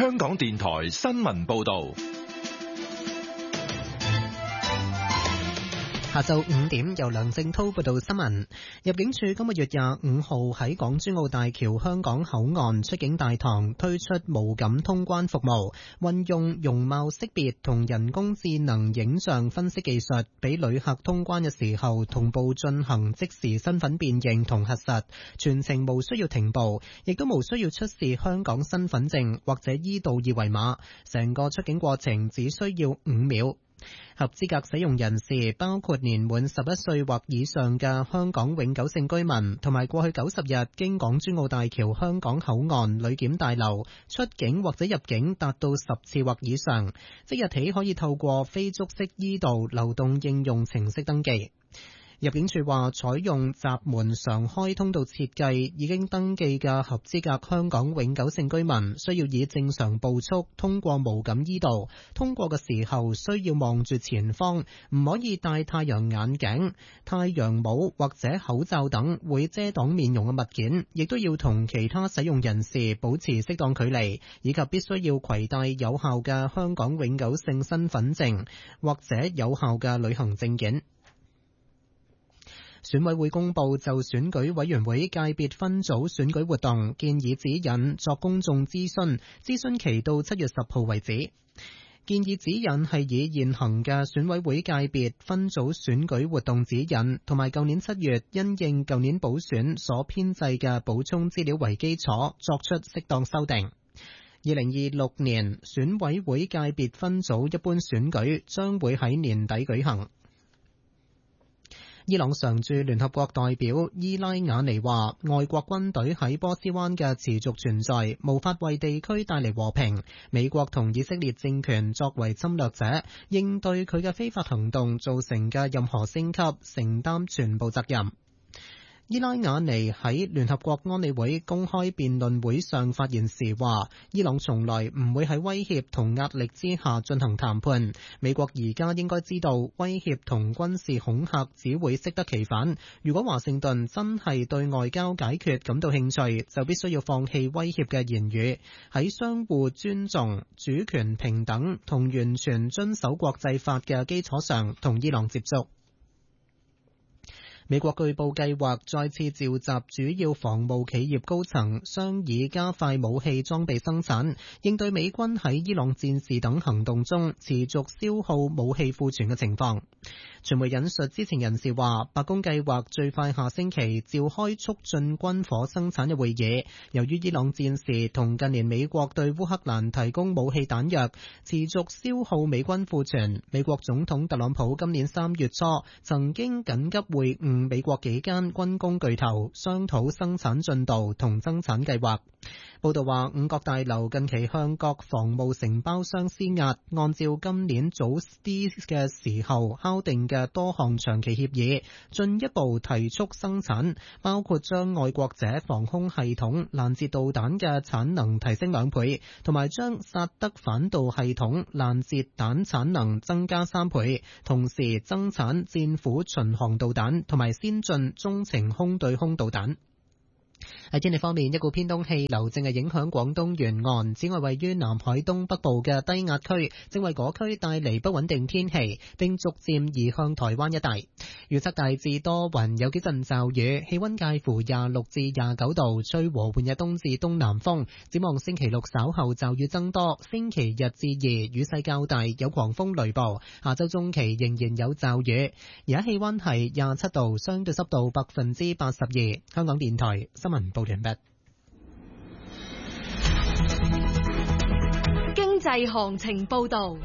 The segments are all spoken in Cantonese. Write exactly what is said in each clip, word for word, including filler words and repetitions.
香港電台新聞報道。 下晝五點，由梁正濤報道新聞。入境處今個月廿五號喺港珠澳大橋香港口岸出境大堂推出無感通關服務，運用容貌識別同人工智能影像分析技術，俾旅客通關嘅時候同步進行即時身份辨認同核實，全程無需要停步，亦都無需要出示香港身份證或者依度二維碼，成個出境過程只需要五秒。合資格使用人士包括年滿十一歲或以上嘅香港永久性居民，同埋過去九十日經港珠澳大橋香港口岸旅檢大樓出境或者入境達到十次或以上，即日起可以透過非觸式依道流動應用程式登記。入境處話，採用閘門常開通道設計，已經登記嘅合資格香港永久性居民需要以正常步速通過無感依道，通過嘅時候需要望住前方，唔可以戴太陽眼鏡、太陽帽或者口罩等會遮擋面容嘅物件，亦都要同其他使用人士保持適當距離，以及必須要攜帶有效嘅香港永久性身份證或者有效嘅旅行證件。選委會公布就選舉委員會界別分組選舉活動建議指引作公眾諮詢，諮詢期到七月十號為止。建議指引係以現行嘅選委會界別分組選舉活動指引，同埋舊年七月因應舊年補選所編製嘅補充資料為基礎，作出適當修訂。二零二六年選委會界別分組一般選舉將會喺年底舉行。伊朗常駐聯合國代表伊拉瓦尼話，外國軍隊喺波斯灣嘅持續存在無法為地區帶嚟和平，美國同以色列政權作為侵略者，應對佢嘅非法行動造成嘅任何升級，承擔全部責任。伊拉瓦尼喺聯合國安理會公開辯論會上發言時話，伊朗從來唔會喺威脅同壓力之下進行談判。美國而家應該知道，威脅同軍事恐嚇只會適得其反。如果華盛頓真係對外交解決感到興趣，就必須要放棄威脅嘅言語，喺相互尊重、主權平等同完全遵守國際法嘅基礎上同伊朗接觸。美國據報計劃再次召集主要防務企業高層商議加快武器裝備生產，應對美軍喺伊朗戰事等行動中持續消耗武器庫存嘅情況。傳媒引述知情人士話，白宮計劃最快下星期召開促進軍火生產嘅會議。由於伊朗戰事同近年美國對烏克蘭提供武器彈藥持續消耗美軍庫存，美國總統特朗普今年三月初曾經緊急會晤美國幾間軍工巨頭，商討生產進度同增產計劃。報道話，五角大樓近期向各防務承包商施壓，按照今年早啲嘅時候敲定嘅多項長期協議，進一步提速生產，包括將愛國者防空系統攔截導彈嘅產能提升兩倍，同埋將薩德反導系統攔截彈產能增加三倍，同時增產戰斧巡航導彈同埋先進中程空對空導彈。喺天氣方面，一股偏東氣流正係影響廣東沿岸，此外位於南海東北部嘅低壓區正為嗰區帶嚟不穩定天氣，並逐漸移向台灣一帶。預測大致多雲，有幾陣驟雨，氣溫介乎廿六至廿九度，吹和緩嘅東至東南風。展望星期六稍後驟雨增多，星期日至二雨勢較大，有狂風雷暴。下周中期仍然有驟雨。而家氣溫係廿七度，相對濕度百分之八十二。香港電台新聞報完畢。 經濟行情報道。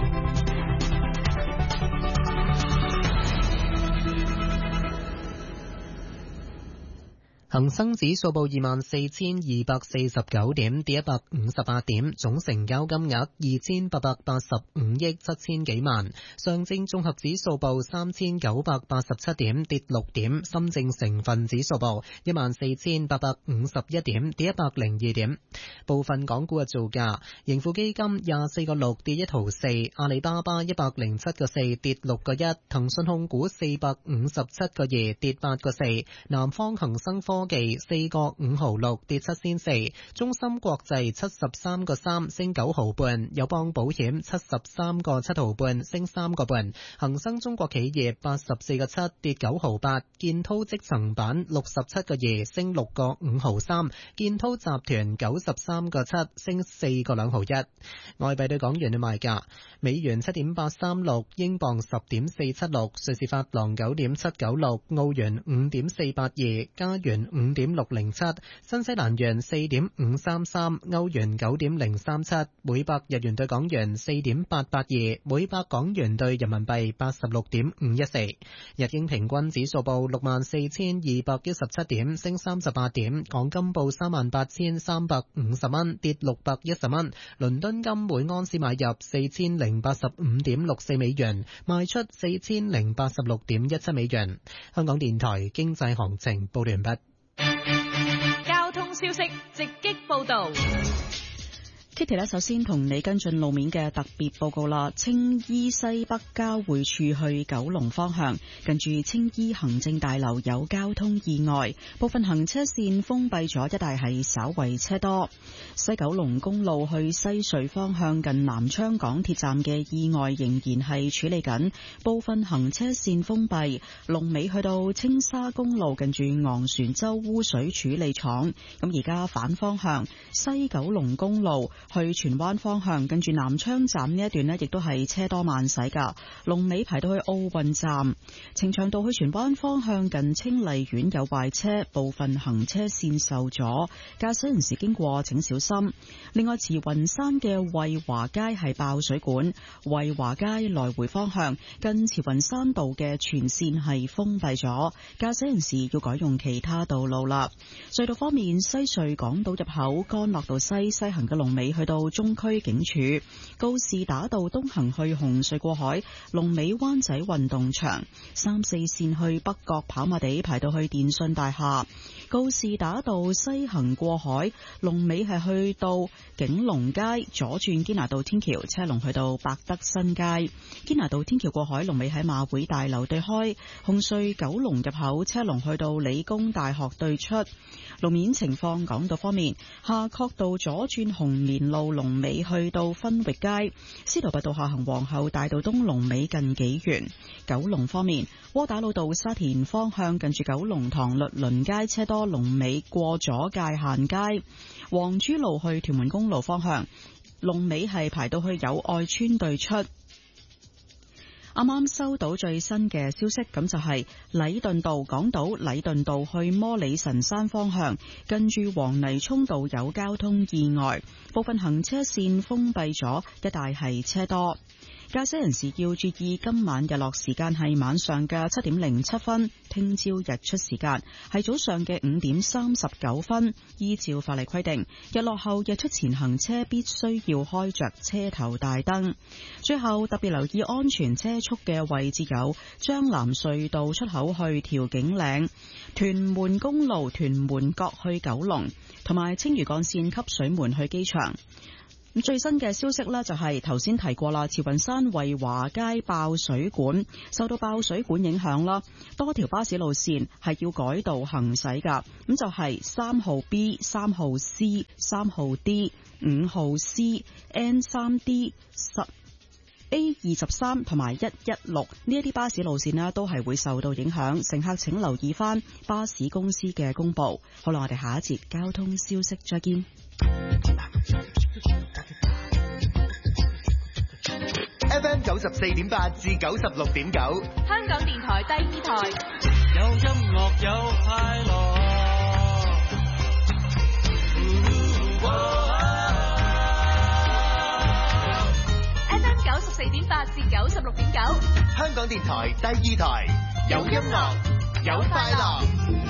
恒生指數報二萬四千二百四十九點，跌一百五十八點，總成交金額二千八百八十五億七千幾萬。上證綜合指數報三千九百八十七點，跌六點。深證成分指數報一萬四千八百五十一點，跌一百零二點。部分港股嘅造價：盈富基金廿四個六跌一毫四，阿里巴巴一百零七個四跌六個一，騰訊控股四百五十七個二跌八個四，南方恒生科科技四個五毫六跌七仙四，中芯國際七十三個三升九毫半，友邦保險七十三個七毫半升三個半，恒生中國企業八十四個七跌九毫八，建滔積層板六十七個二升六個五毫三，建滔集團九十三個七升四個兩毫一。外幣對港元嘅賣價：美元七點八三六，英鎊十點四七六，瑞士法郎九點七九六，澳元五點四八二，加元五點六零七，新西蘭元四點五三三，歐元九點零三七，每百日元對港元四點八八二，每百港元對人民幣八十六點五一四。日經平均指數報六萬四千二百一十七點，升三十八點。港金報三萬八千三百五十蚊，跌六百一十蚊。倫敦金每盎司買入四千零八十五點六四美元，賣出四千零八十六點一七美元。香港電台經濟行情報完畢。 交通消息直擊報道。 Kitty 咧，首先同你跟進路面嘅特別報告啦。青衣西北交匯處去九龍方向，近住青衣行政大樓有交通意外，部分行車線封閉咗，一帶係稍為車多。西九龍公路去西隧方向近南昌港鐵站嘅意外仍然係處理緊，部分行車線封閉。龍尾去到青沙公路近住昂船洲污水處理廠。咁而家反方向西九龍公路去荃灣方向，跟住南昌站呢一段呢，亦都係車多慢駛噶。龍尾排到去奧運站。呈祥道去荃灣方向近清麗苑有壞車，部分行車線受阻，駕駛人士經過請小心。另外，慈雲山嘅惠華街係爆水管，惠華街來回方向近慈雲山道嘅全線係封閉咗，駕駛人士要改用其他道路啦。隧道方面，西隧港島入口干諾道西西行嘅龍尾去到中區警署，告士打道東行去紅隧過海，龍尾灣仔運動場，三四線去北角跑馬地排到去電訊大廈，告士打道西行過海，龍尾係去到景隆街，左轉堅拿道天橋，車龍去到百德新街，堅拿道天橋過海，龍尾喺馬會大樓對開，紅隧九龍入口車龍去到理工大學對出。路面情況，港島方面，夏慤道左轉紅棉路龍尾去到分域街，司徒拔道下行皇后大道東龍尾近紀元。九龍方面，窩打老道沙田方向近住九龍塘律倫街車多，龍尾過咗界限街。黃珠路去屯門公路方向，龍尾係排到去友愛村對出。啱啱收到最新嘅消息，咁就係禮頓道港島禮頓道去摩理神山方向，近住黃泥涌道有交通意外，部分行車線封閉咗，一帶係車多。駕駛人士要注意，今晚日落時間係晚上嘅七點零七分，聽朝日出時間係早上嘅五點三十九分。依照法例規定，日落後日出前行車必須要開着車頭大燈。最後特別留意安全車速嘅位置有將藍隧道出口去調景嶺、屯門公路屯門角去九龍，同埋青嶼幹線汲水門去機場。咁最新嘅消息呢，就係頭先提過啦，慈雲山惠華街爆水管，受到爆水管影響啦，多條巴士路線係要改道行駛噶。咁就係三號 B、三號 C、三號 D、五號 C、N 三 D、十 A 二十三同埋一一六呢一啲巴士路線呢，都係會受到影響，乘客請留意翻巴士公司嘅公布。好啦，我哋下一節交通消息再見。 F M 九十四點八至九十六點九， 香港電台第二台， 有音樂有快樂。 F M 九十四點八至九十六點九， 香港電台第二台，有音樂有快樂。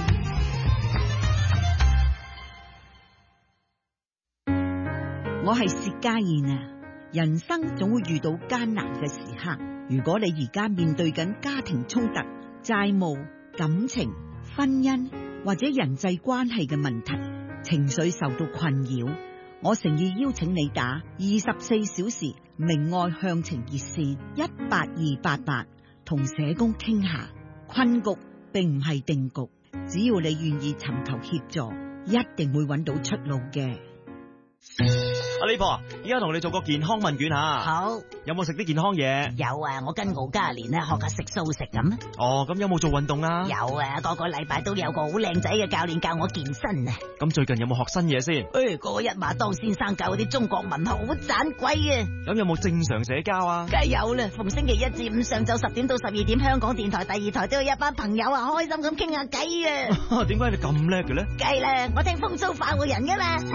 我係薛家燕啊！人生總會遇到艱難嘅時刻，如果你而家面對緊家庭衝突、債務、感情、婚姻或者人際關係嘅問題，情緒受到困擾，我誠意邀請你打二十四小時明愛向情熱線一八二八八，同社工傾下。困局並唔係定局， 只要你願意尋求協助，一定會揾到出路嘅。 阿李婆，依家同你做個健康問卷吓。 好， 有冇食啲健康嘢？ 有啊，我跟敖嘉蓮咧學下食素食咁。 哦，咁有冇做運動啊？ 有啊，個個禮拜都有個好靚仔嘅教練教我健身啊。 咁最近有冇學新嘢先？ 誒，個個一馬當先生教嗰啲中國文學好盞鬼啊。 咁有冇正常社交啊？ 梗係有啦，逢星期一至五上晝十點到十二點，香港電台第二台都有一班朋友啊，開心咁傾下偈啊。 點解你咁叻嘅咧？ 梗係啦，我聽風騷快活人噶嘛。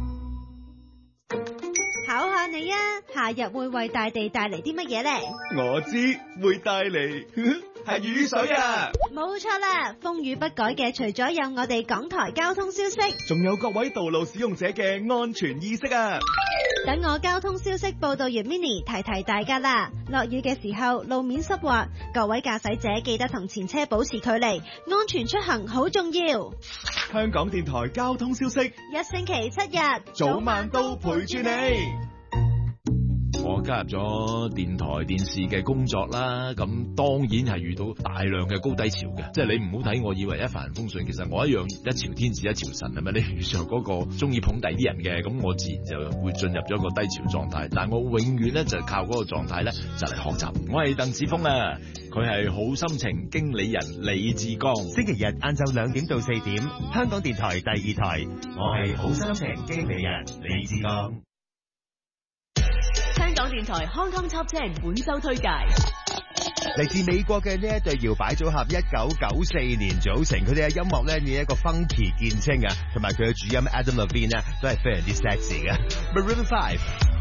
考下你啊，夏日會為大地帶嚟啲乜嘢咧？ 我知會帶嚟係雨水啊！ 冇錯啦，風雨不改嘅除咗有我哋港台交通消息， 仲有各位道路使用者嘅安全意識啊！ 等我交通消息報道完 Mini 提提大家啦。落雨嘅時候路面濕滑，各位駕駛者記得同前車保持距離，安全出行好重要。 香港電台交通消息， 一星期七日早晚都陪住你。 我加入咗電台電視嘅工作啦，咁當然係遇到大量嘅高低潮嘅，即係你唔好睇我以為一帆風順，其實我一樣一朝天子一朝臣，係咪？你遇上嗰個中意捧第啲人嘅，咁我自然就會進入咗一個低潮狀態。但係我永遠咧就靠嗰個狀態咧就嚟學習。我係鄧子峰啊，佢係好心情經理人李志剛。 星期日晏晝兩點到四點，香港電台第二台，我係好心情經理人李志剛。 香港電台康康 Top 十本周推介， 嚟自美國嘅呢一對搖擺組合，一九九四年組成，佢哋嘅音樂咧以一個 funky 見稱啊，同埋佢嘅主音 Adam Levine 咧都係非常之 sexy 嘅。Maroon Five。